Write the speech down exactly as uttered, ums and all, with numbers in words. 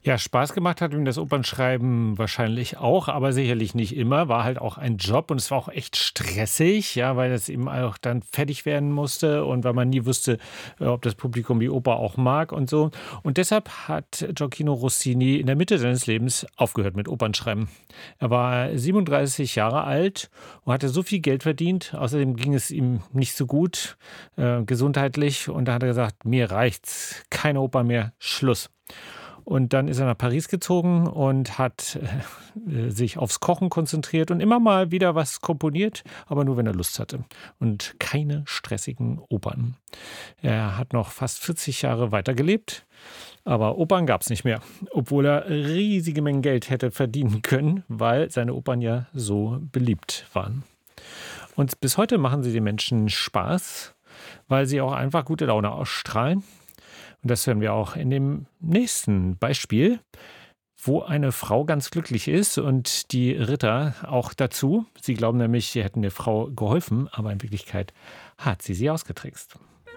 Ja, Spaß gemacht hat ihm das Opernschreiben wahrscheinlich auch, aber sicherlich nicht immer. War halt auch ein Job und es war auch echt stressig, ja, weil das eben auch dann fertig werden musste und weil man nie wusste, äh, ob das Publikum die Oper auch mag und so. Und deshalb hat Gioacchino Rossini in der Mitte seines Lebens aufgehört mit Opernschreiben. Er war siebenunddreißig Jahre alt und hatte so viel Geld verdient. Außerdem ging es ihm nicht so gut, äh, gesundheitlich. Und da hat er gesagt, mir reicht's, keine Oper mehr, Schluss. Und dann ist er nach Paris gezogen und hat äh, sich aufs Kochen konzentriert und immer mal wieder was komponiert, aber nur wenn er Lust hatte. Und keine stressigen Opern. Er hat noch fast vierzig Jahre weitergelebt, aber Opern gab es nicht mehr, obwohl er riesige Mengen Geld hätte verdienen können, weil seine Opern ja so beliebt waren. Und bis heute machen sie den Menschen Spaß, weil sie auch einfach gute Laune ausstrahlen. Und das hören wir auch in dem nächsten Beispiel, wo eine Frau ganz glücklich ist und die Ritter auch dazu. Sie glauben nämlich, sie hätten der Frau geholfen, aber in Wirklichkeit hat sie sie ausgetrickst.